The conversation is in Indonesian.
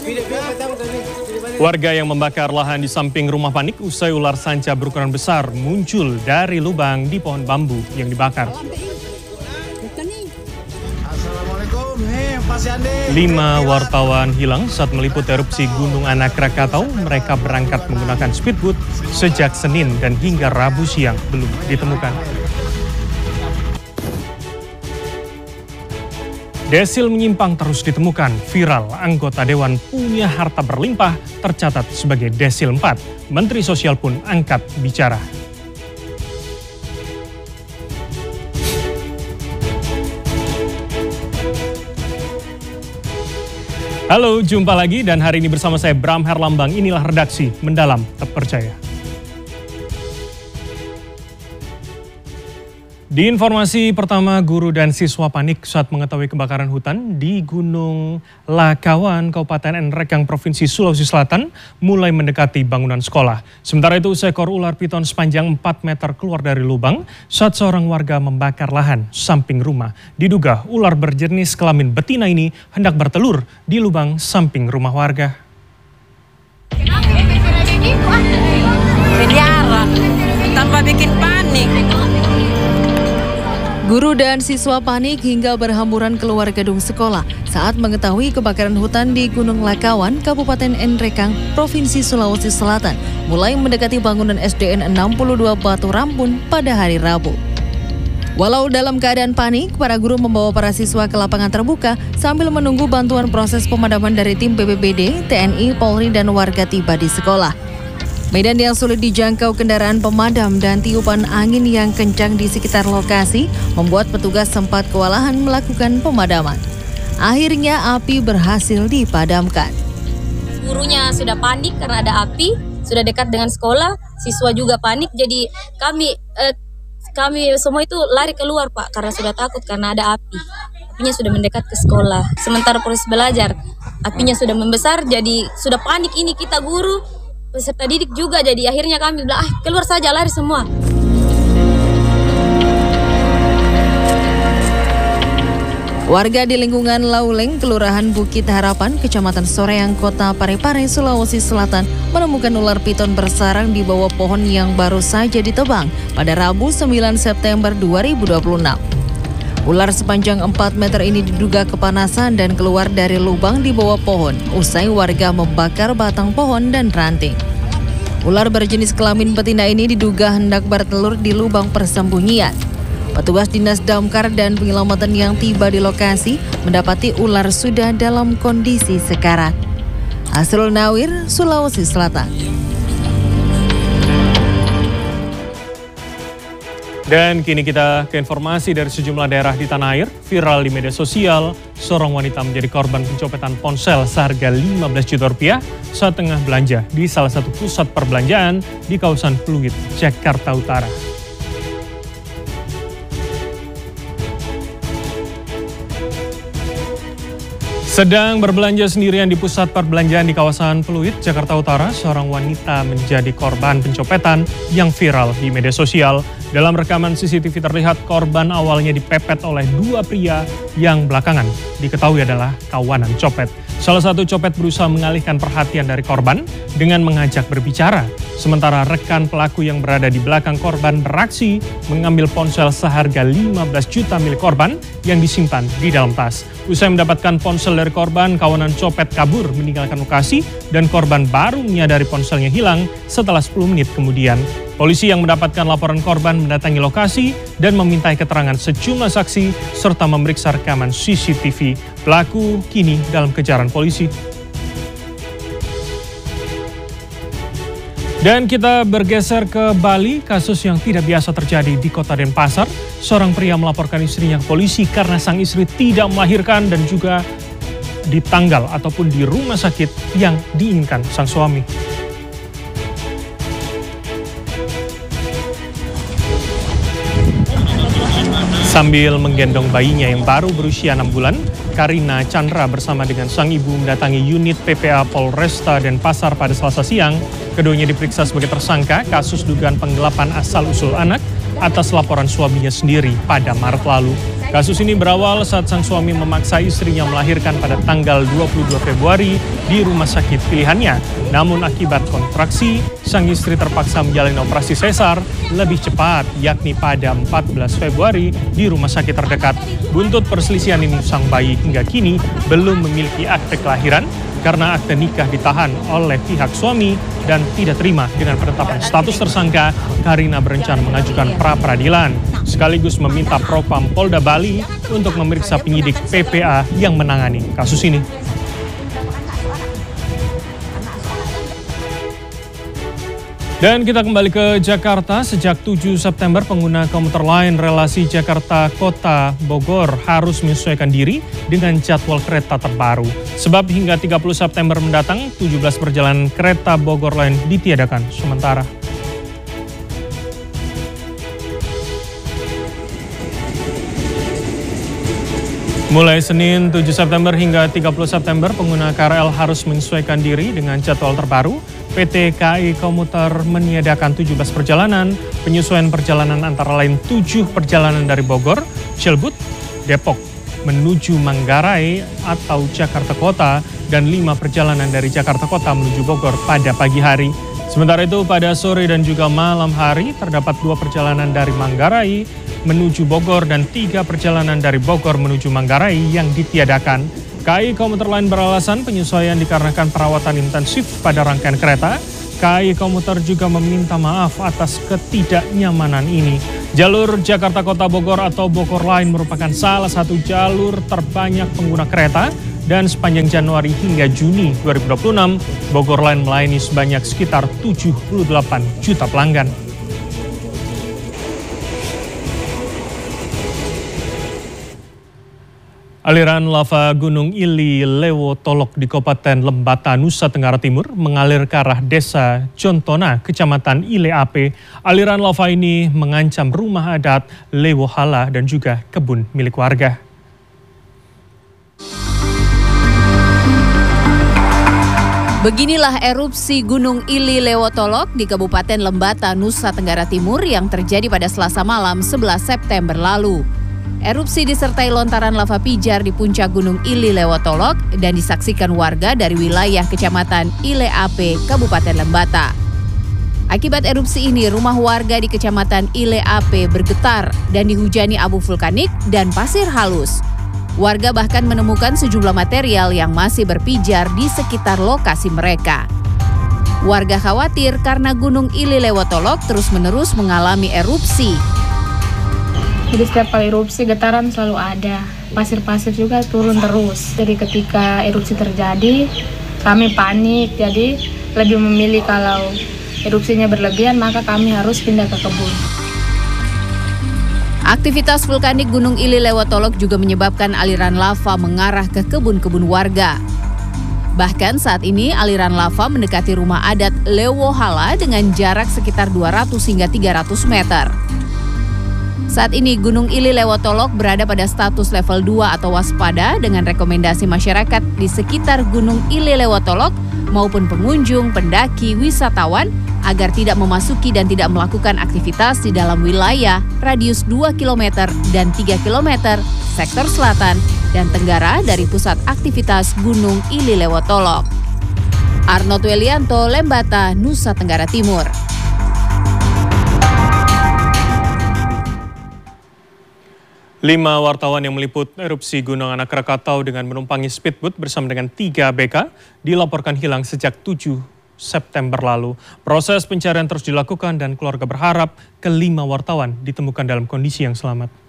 Warga yang membakar lahan di samping rumah panik usai ular sanca berukuran besar muncul dari lubang di pohon bambu yang dibakar. 5 wartawan hilang saat meliput erupsi Gunung Anak Krakatau. Mereka berangkat menggunakan speedboat sejak Senin dan hingga Rabu siang belum ditemukan. Desil menyimpang terus ditemukan. Viral, anggota Dewan punya harta berlimpah tercatat sebagai Desil 4. Menteri Sosial pun angkat bicara. Halo, jumpa lagi dan hari ini bersama saya Bram Herlambang. Inilah redaksi Mendalam Terpercaya. Di informasi pertama, guru dan siswa panik saat mengetahui kebakaran hutan di Gunung Lakawan, Kabupaten Nrekang, Provinsi Sulawesi Selatan, mulai mendekati bangunan sekolah. Sementara itu, seekor ular piton sepanjang 4 meter keluar dari lubang saat seorang warga membakar lahan samping rumah. Diduga ular berjenis kelamin betina ini hendak bertelur di lubang samping rumah warga. Pelihara, tanpa bikin panik. Guru dan siswa panik hingga berhamburan keluar gedung sekolah saat mengetahui kebakaran hutan di Gunung Lakawan, Kabupaten Nrekang, Provinsi Sulawesi Selatan, mulai mendekati bangunan SDN 62 Batu Rampun pada hari Rabu. Walau dalam keadaan panik, para guru membawa para siswa ke lapangan terbuka sambil menunggu bantuan proses pemadaman dari tim BPBD, TNI, Polri, dan warga tiba di sekolah. Medan yang sulit dijangkau kendaraan pemadam dan tiupan angin yang kencang di sekitar lokasi membuat petugas sempat kewalahan melakukan pemadaman. Akhirnya api berhasil dipadamkan. Gurunya sudah panik karena ada api, sudah dekat dengan sekolah, siswa juga panik, jadi kami semua itu lari keluar Pak karena sudah takut karena ada api. Apinya sudah mendekat ke sekolah. Sementara proses belajar, apinya sudah membesar, jadi sudah panik ini kita guru, peserta didik juga, jadi akhirnya kami bilang keluar saja, lari semua. Warga di lingkungan Lauleng, Kelurahan Bukit Harapan, Kecamatan Soreang, Kota Parepare, Sulawesi Selatan menemukan ular piton bersarang di bawah pohon yang baru saja ditebang pada Rabu 9 September 2026. Ular sepanjang 4 meter ini diduga kepanasan dan keluar dari lubang di bawah pohon usai warga membakar batang pohon dan ranting. Ular berjenis kelamin betina ini diduga hendak bertelur di lubang persembunyian. Petugas Dinas Damkar dan Penyelamatan yang tiba di lokasi mendapati ular sudah dalam kondisi sekarat. Asrul Nawir, Sulawesi Selatan. Dan kini kita ke informasi dari sejumlah daerah di tanah air. Viral di media sosial, seorang wanita menjadi korban pencopetan ponsel seharga 15 juta rupiah saat tengah belanja di salah satu pusat perbelanjaan di kawasan Pluit, Jakarta Utara. Sedang berbelanja sendirian di pusat perbelanjaan di kawasan Pluit, Jakarta Utara, seorang wanita menjadi korban pencopetan yang viral di media sosial. Dalam rekaman CCTV terlihat korban awalnya dipepet oleh 2 pria yang belakangan diketahui adalah kawanan copet. Salah satu copet berusaha mengalihkan perhatian dari korban dengan mengajak berbicara. Sementara rekan pelaku yang berada di belakang korban beraksi mengambil ponsel seharga 15 juta milik korban yang disimpan di dalam tas. Usai mendapatkan ponsel dari korban, kawanan copet kabur meninggalkan lokasi dan korban baru menyadari ponselnya hilang setelah 10 menit kemudian. Polisi yang mendapatkan laporan korban mendatangi lokasi dan memintai keterangan sejumlah saksi serta memeriksa rekaman CCTV. Pelaku kini dalam kejaran polisi. Dan kita bergeser ke Bali, kasus yang tidak biasa terjadi di Kota Denpasar. Seorang pria melaporkan istrinya ke polisi karena sang istri tidak melahirkan dan juga di tanggal ataupun di rumah sakit yang diinginkan sang suami. Sambil menggendong bayinya yang baru berusia 6 bulan, Karina Chandra bersama dengan sang ibu mendatangi unit PPA Polresta Denpasar pada Selasa siang. Keduanya diperiksa sebagai tersangka kasus dugaan penggelapan asal-usul anak atas laporan suaminya sendiri pada Maret lalu. Kasus ini berawal saat sang suami memaksa istrinya melahirkan pada tanggal 22 Februari di rumah sakit pilihannya. Namun akibat kontraksi, sang istri terpaksa menjalani operasi sesar lebih cepat, yakni pada 14 Februari di rumah sakit terdekat. Buntut perselisihan ini, sang bayi hingga kini belum memiliki akte kelahiran karena akte nikah ditahan oleh pihak suami dan tidak terima dengan penetapan status tersangka. Karina berencana mengajukan pra-peradilan sekaligus meminta Propam Polda Bali untuk memeriksa penyidik PPA yang menangani kasus ini. Dan kita kembali ke Jakarta. Sejak 7 September, pengguna komuter lain relasi Jakarta Kota Bogor harus menyesuaikan diri dengan jadwal kereta terbaru. Sebab hingga 30 September mendatang, 17 perjalanan kereta Bogor lain ditiadakan sementara. Mulai Senin 7 September hingga 30 September, pengguna KRL harus menyesuaikan diri dengan jadwal terbaru. PT KAI Komuter meniadakan 17 perjalanan, penyesuaian perjalanan antara lain 7 perjalanan dari Bogor, Cilebut, Depok, menuju Manggarai atau Jakarta Kota, dan 5 perjalanan dari Jakarta Kota menuju Bogor pada pagi hari. Sementara itu pada sore dan juga malam hari terdapat 2 perjalanan dari Manggarai menuju Bogor dan 3 perjalanan dari Bogor menuju Manggarai yang ditiadakan. KAI Komuter Lain beralasan penyesuaian dikarenakan perawatan intensif pada rangkaian kereta. KAI Komuter juga meminta maaf atas ketidaknyamanan ini. Jalur Jakarta Kota Bogor atau Bogor Line merupakan salah satu jalur terbanyak pengguna kereta dan sepanjang Januari hingga Juni 2026, Bogor Line melayani sebanyak sekitar 78 juta pelanggan. Aliran lava Gunung Ili Lewotolok di Kabupaten Lembata, Nusa Tenggara Timur mengalir ke arah Desa Contona, Kecamatan Ile Ape. Aliran lava ini mengancam rumah adat Lewohala dan juga kebun milik warga. Beginilah erupsi Gunung Ili Lewotolok di Kabupaten Lembata, Nusa Tenggara Timur yang terjadi pada Selasa malam 11 September lalu. Erupsi disertai lontaran lava pijar di puncak Gunung Ili Lewotolok dan disaksikan warga dari wilayah Kecamatan Ile Ape, Kabupaten Lembata. Akibat erupsi ini, rumah warga di Kecamatan Ile Ape bergetar dan dihujani abu vulkanik dan pasir halus. Warga bahkan menemukan sejumlah material yang masih berpijar di sekitar lokasi mereka. Warga khawatir karena Gunung Ili Lewotolok terus-menerus mengalami erupsi. Jadi setiap kali erupsi getaran selalu ada, pasir-pasir juga turun terus. Jadi ketika erupsi terjadi, kami panik, jadi lebih memilih kalau erupsinya berlebihan maka kami harus pindah ke kebun. Aktivitas vulkanik Gunung Ili Lewotolok juga menyebabkan aliran lava mengarah ke kebun-kebun warga. Bahkan saat ini aliran lava mendekati rumah adat Lewohala dengan jarak sekitar 200 hingga 300 meter. Saat ini Gunung Ili Lewotolok berada pada status level 2 atau waspada dengan rekomendasi masyarakat di sekitar Gunung Ili Lewotolok maupun pengunjung, pendaki, wisatawan agar tidak memasuki dan tidak melakukan aktivitas di dalam wilayah radius 2 km dan 3 km sektor selatan dan tenggara dari pusat aktivitas Gunung Ili Lewotolok. Arnold Welianto, Lembata, Nusa Tenggara Timur. Lima wartawan yang meliput erupsi Gunung Anak Krakatau dengan menumpangi speedboat bersama dengan 3 ABK dilaporkan hilang sejak 7 September lalu. Proses pencarian terus dilakukan dan keluarga berharap kelima wartawan ditemukan dalam kondisi yang selamat.